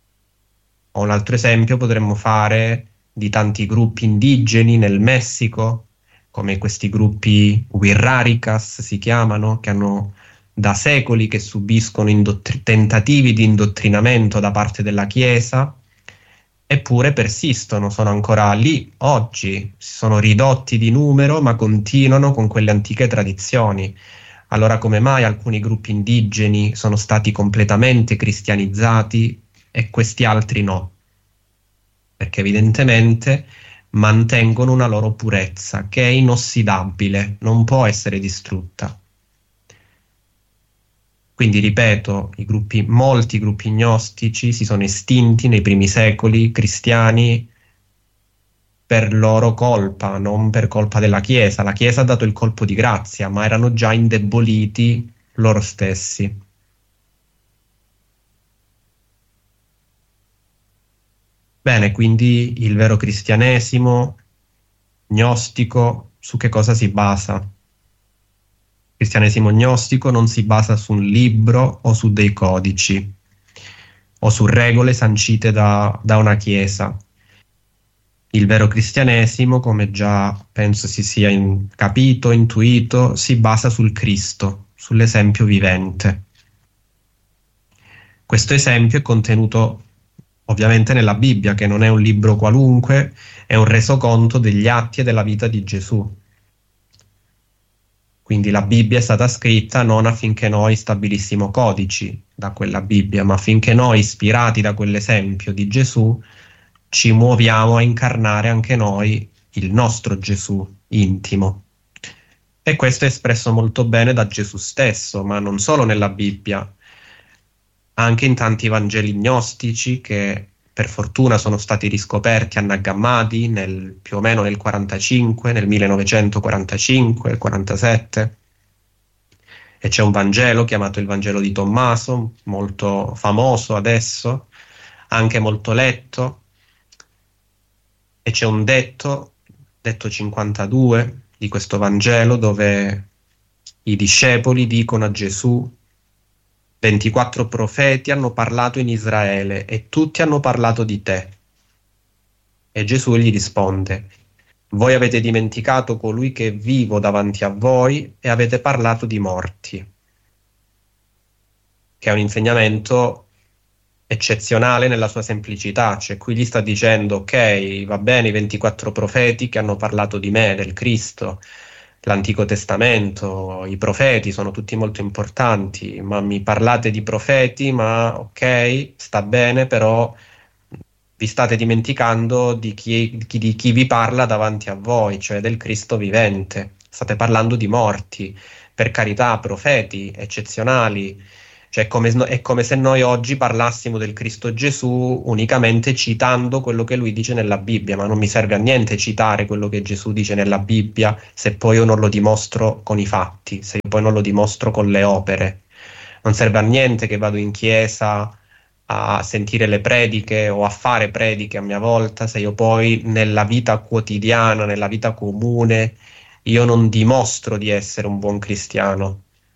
O un altro esempio potremmo fare di tanti gruppi indigeni nel Messico, come questi gruppi Wixárikas si chiamano, che hanno da secoli che subiscono tentativi di indottrinamento da parte della Chiesa, eppure persistono, sono ancora lì oggi, si sono ridotti di numero ma continuano con quelle antiche tradizioni. Allora come mai alcuni gruppi indigeni sono stati completamente cristianizzati e questi altri no? Perché evidentemente mantengono una loro purezza che è inossidabile, non può essere distrutta. Quindi ripeto, molti gruppi gnostici si sono estinti nei primi secoli cristiani per loro colpa, non per colpa della Chiesa. La Chiesa ha dato il colpo di grazia, ma erano già indeboliti loro stessi. Bene, quindi il vero cristianesimo gnostico su che cosa si basa? Il cristianesimo gnostico non si basa su un libro o su dei codici o su regole sancite da una chiesa. Il vero cristianesimo, come già penso si sia capito, intuito, si basa sul Cristo, sull'esempio vivente. Questo esempio è contenuto ovviamente nella Bibbia, che non è un libro qualunque, è un resoconto degli atti e della vita di Gesù. Quindi la Bibbia è stata scritta non affinché noi stabilissimo codici da quella Bibbia, ma affinché noi, ispirati da quell'esempio di Gesù, ci muoviamo a incarnare anche noi il nostro Gesù intimo. E questo è espresso molto bene da Gesù stesso, ma non solo nella Bibbia, anche in tanti Vangeli gnostici che per fortuna sono stati riscoperti a Nag Hammadi più o meno nel 45, nel 1945, il 47. E c'è un Vangelo chiamato il Vangelo di Tommaso, molto famoso adesso, anche molto letto. E c'è un detto 52 di questo Vangelo, dove i discepoli dicono a Gesù: 24 profeti hanno parlato in Israele e tutti hanno parlato di te. E Gesù gli risponde: voi avete dimenticato colui che è vivo davanti a voi e avete parlato di morti. Che è un insegnamento eccezionale nella sua semplicità. Cioè qui gli sta dicendo: ok, va bene i 24 profeti che hanno parlato di me, del Cristo, l'Antico Testamento, i profeti sono tutti molto importanti, ma mi parlate di profeti, ma ok, sta bene, però vi state dimenticando di chi vi parla davanti a voi, cioè del Cristo vivente, state parlando di morti, per carità, profeti eccezionali. Cioè è come se noi oggi parlassimo del Cristo Gesù unicamente citando quello che lui dice nella Bibbia, ma non mi serve a niente citare quello che Gesù dice nella Bibbia se poi io non lo dimostro con i fatti, se poi non lo dimostro con le opere. Non serve a niente che vado in chiesa a sentire le prediche o a fare prediche a mia volta se io poi nella vita quotidiana, nella vita comune, io non dimostro di essere un buon cristiano.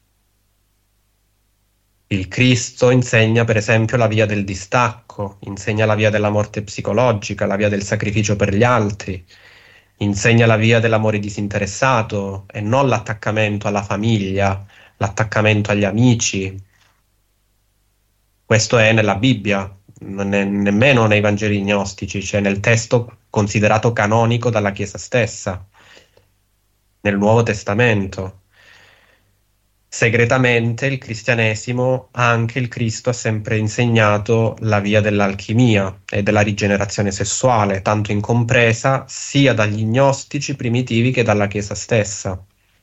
Il Cristo insegna per esempio la via del distacco, insegna la via della morte psicologica, la via del sacrificio per gli altri, insegna la via dell'amore disinteressato e non l'attaccamento alla famiglia, l'attaccamento agli amici. Questo è nella Bibbia, non è nemmeno nei Vangeli gnostici, cioè nel testo considerato canonico dalla Chiesa stessa, nel Nuovo Testamento. Segretamente il cristianesimo, anche il Cristo, ha sempre insegnato la via dell'alchimia e della rigenerazione sessuale, tanto incompresa sia dagli gnostici primitivi che dalla Chiesa stessa.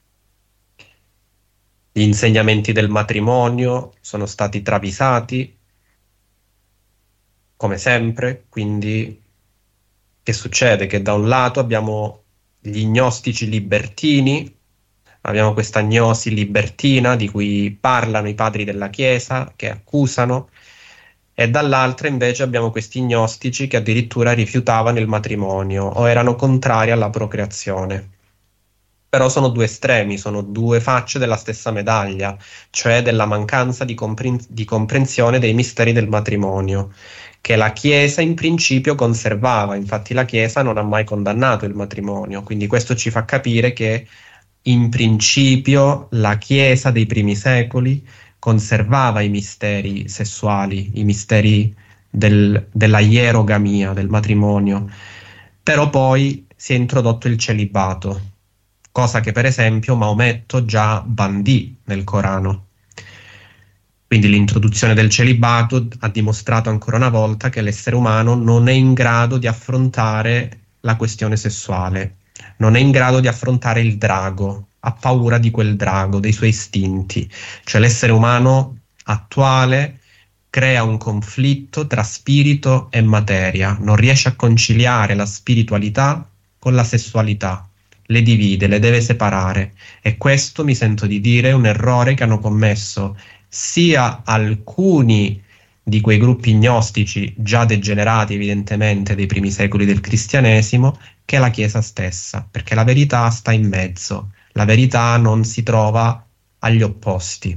Gli insegnamenti del matrimonio sono stati travisati, come sempre, quindi che succede? Che da un lato abbiamo gli gnostici libertini, abbiamo questa gnosi libertina di cui parlano i padri della Chiesa, che accusano, e dall'altra invece abbiamo questi gnostici che addirittura rifiutavano il matrimonio o erano contrari alla procreazione. Però sono due estremi, sono due facce della stessa medaglia, cioè della mancanza di comprensione dei misteri del matrimonio, che la Chiesa in principio conservava. Infatti la Chiesa non ha mai condannato il matrimonio, quindi questo ci fa capire che in principio la Chiesa dei primi secoli conservava i misteri sessuali, i misteri della ierogamia, del matrimonio, però poi si è introdotto il celibato, cosa che per esempio Maometto già bandì nel Corano. Quindi l'introduzione del celibato ha dimostrato ancora una volta che l'essere umano non è in grado di affrontare la questione sessuale, non è in grado di affrontare il drago, ha paura di quel drago, dei suoi istinti. Cioè l'essere umano attuale crea un conflitto tra spirito e materia, non riesce a conciliare la spiritualità con la sessualità, le divide, le deve separare, e questo, mi sento di dire, è un errore che hanno commesso sia alcuni di quei gruppi gnostici già degenerati evidentemente dei primi secoli del cristianesimo, che la Chiesa stessa, perché la verità sta in mezzo, la verità non si trova agli opposti.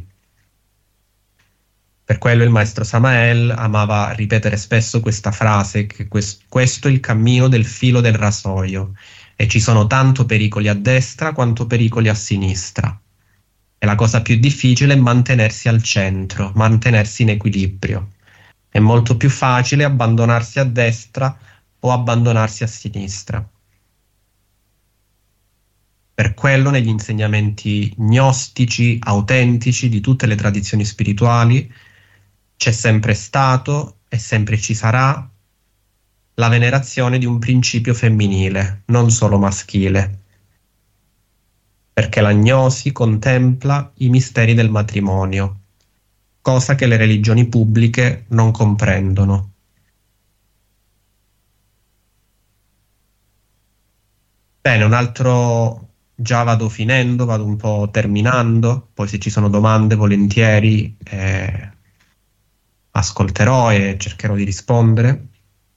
Per quello il maestro Samael amava ripetere spesso questa frase, che questo è il cammino del filo del rasoio, e ci sono tanto pericoli a destra quanto pericoli a sinistra. E la cosa più difficile è mantenersi al centro, mantenersi in equilibrio. È molto più facile abbandonarsi a destra o abbandonarsi a sinistra. Per quello negli insegnamenti gnostici, autentici, di tutte le tradizioni spirituali, c'è sempre stato e sempre ci sarà la venerazione di un principio femminile, non solo maschile, perché la gnosi contempla i misteri del matrimonio, cosa che le religioni pubbliche non comprendono. Bene, un altro, già vado finendo, vado un po' terminando, poi se ci sono domande volentieri ascolterò e cercherò di rispondere.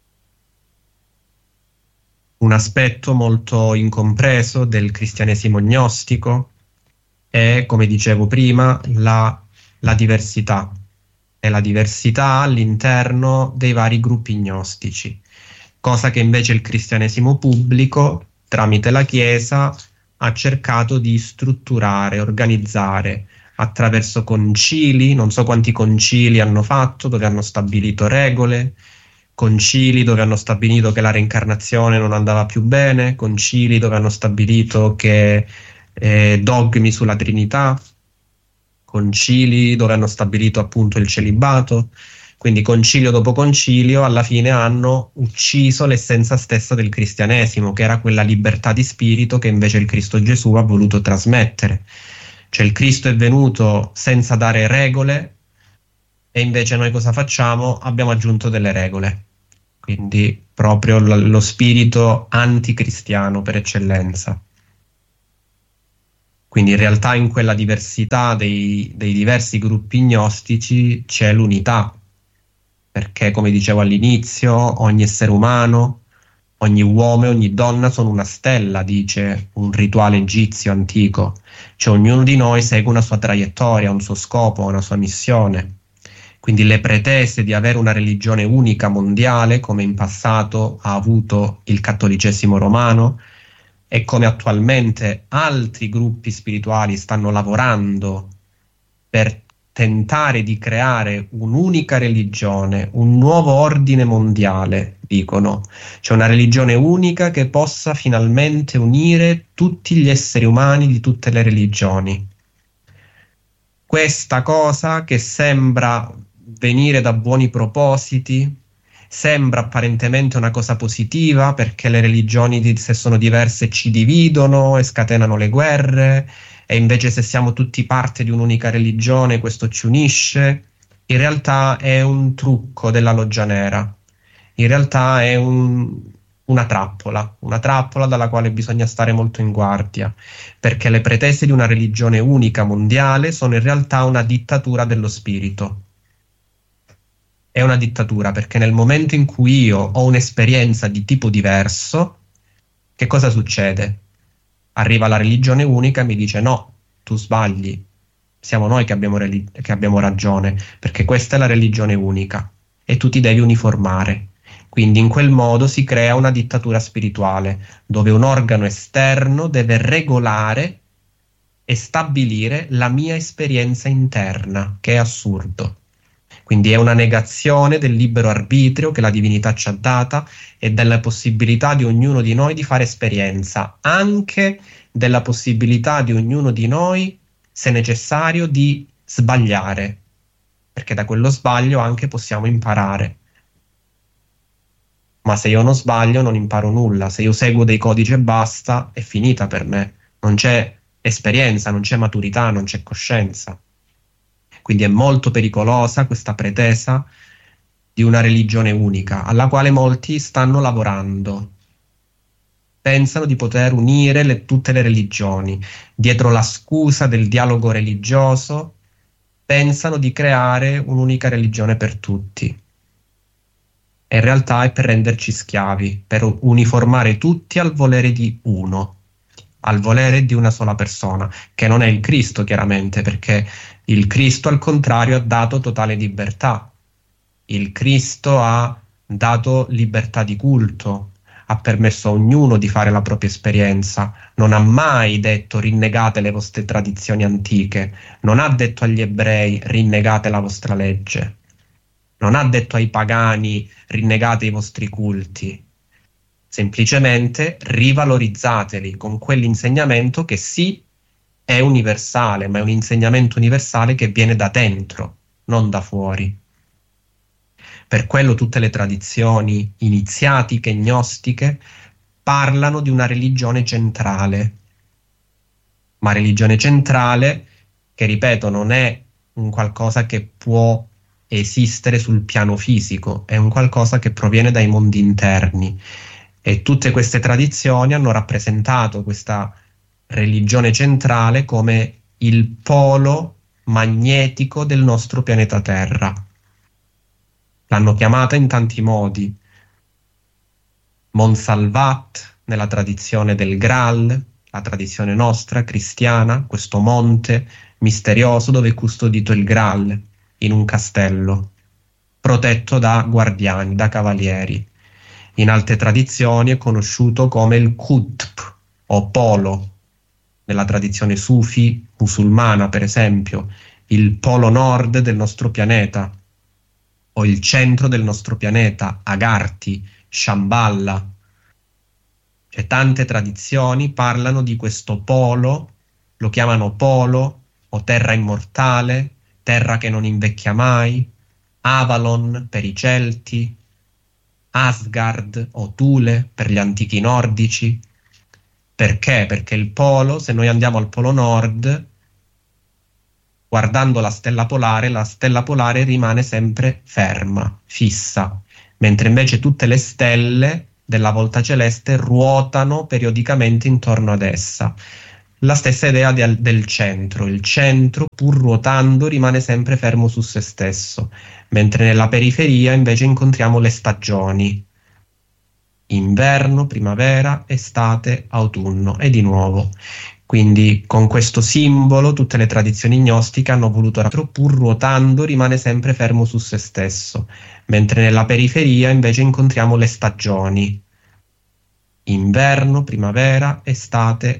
Un aspetto molto incompreso del cristianesimo gnostico è, come dicevo prima, la diversità, e la diversità all'interno dei vari gruppi gnostici, cosa che invece il cristianesimo pubblico, tramite la Chiesa, ha cercato di strutturare, organizzare attraverso concili. Non so quanti concili hanno fatto, dove hanno stabilito regole, concili dove hanno stabilito che la reincarnazione non andava più bene, concili dove hanno stabilito che dogmi sulla Trinità, concili dove hanno stabilito appunto il celibato, Quindi concilio dopo concilio alla fine hanno ucciso l'essenza stessa del cristianesimo, che era quella libertà di spirito che invece il Cristo Gesù ha voluto trasmettere. Cioè il Cristo è venuto senza dare regole e invece noi cosa facciamo? Abbiamo aggiunto delle regole. Quindi proprio lo spirito anticristiano per eccellenza. Quindi in realtà in quella diversità dei diversi gruppi gnostici c'è l'unità, perché come dicevo all'inizio, ogni essere umano, ogni uomo e ogni donna sono una stella, dice un rituale egizio antico. Cioè ognuno di noi segue una sua traiettoria, un suo scopo, una sua missione. Quindi le pretese di avere una religione unica mondiale, come in passato ha avuto il cattolicesimo romano, e come attualmente altri gruppi spirituali stanno lavorando per tentare di creare un'unica religione, un nuovo ordine mondiale, dicono. Cioè una religione unica che possa finalmente unire tutti gli esseri umani di tutte le religioni. Questa cosa che sembra venire da buoni propositi, sembra apparentemente una cosa positiva, perché le religioni, se sono diverse, ci dividono e scatenano le guerre, e invece se siamo tutti parte di un'unica religione questo ci unisce. In realtà è un trucco della loggia nera, in realtà è una trappola dalla quale bisogna stare molto in guardia, perché le pretese di una religione unica mondiale sono in realtà una dittatura dello spirito. È una dittatura perché nel momento in cui io ho un'esperienza di tipo diverso, che cosa succede? Arriva la religione unica e mi dice no, tu sbagli, siamo noi che abbiamo ragione, perché questa è la religione unica e tu ti devi uniformare. Quindi in quel modo si crea una dittatura spirituale, dove un organo esterno deve regolare e stabilire la mia esperienza interna, che è assurdo. Quindi è una negazione del libero arbitrio che la divinità ci ha data e della possibilità di ognuno di noi di fare esperienza, anche della possibilità di ognuno di noi, se necessario, di sbagliare, perché da quello sbaglio anche possiamo imparare. Ma se io non sbaglio non imparo nulla, se io seguo dei codici e basta, è finita per me. Non c'è esperienza, non c'è maturità, non c'è coscienza. Quindi è molto pericolosa questa pretesa di una religione unica, alla quale molti stanno lavorando. Pensano di poter unire tutte le religioni. Dietro la scusa del dialogo religioso, pensano di creare un'unica religione per tutti. E in realtà è per renderci schiavi, per uniformare tutti al volere di uno, al volere di una sola persona, che non è il Cristo chiaramente, perché il Cristo al contrario ha dato totale libertà. Il Cristo ha dato libertà di culto, ha permesso a ognuno di fare la propria esperienza, non ha mai detto rinnegate le vostre tradizioni antiche, non ha detto agli ebrei rinnegate la vostra legge, non ha detto ai pagani rinnegate i vostri culti. Semplicemente rivalorizzateli con quell'insegnamento che sì è universale, ma è un insegnamento universale che viene da dentro, non da fuori. Per quello tutte le tradizioni iniziatiche, gnostiche, parlano di una religione centrale. Ma religione centrale, che ripeto, non è un qualcosa che può esistere sul piano fisico, è un qualcosa che proviene dai mondi interni. E tutte queste tradizioni hanno rappresentato questa religione centrale come il polo magnetico del nostro pianeta Terra. L'hanno chiamata in tanti modi. Monsalvat, nella tradizione del Graal, la tradizione nostra, cristiana, questo monte misterioso dove è custodito il Graal, in un castello, protetto da guardiani, da cavalieri. In altre tradizioni è conosciuto come il Qutb, o polo, nella tradizione sufi musulmana, per esempio, il polo nord del nostro pianeta, o il centro del nostro pianeta, Agartha, Shambhala. Cioè, tante tradizioni parlano di questo polo, lo chiamano polo o terra immortale, terra che non invecchia mai, Avalon per i Celti, Asgard o Thule per gli antichi nordici. Perché? Perché il polo, se noi andiamo al polo nord, guardando la stella polare rimane sempre ferma, fissa, mentre invece tutte le stelle della volta celeste ruotano periodicamente intorno ad essa. La stessa idea del centro. Il centro, pur ruotando, rimane sempre fermo su se stesso, mentre nella periferia invece incontriamo le stagioni. Inverno, primavera, estate, autunno e di nuovo. Quindi con questo simbolo tutte le tradizioni gnostiche hanno voluto pur ruotando rimane sempre fermo su se stesso, mentre nella periferia invece incontriamo le stagioni. Inverno, primavera, estate,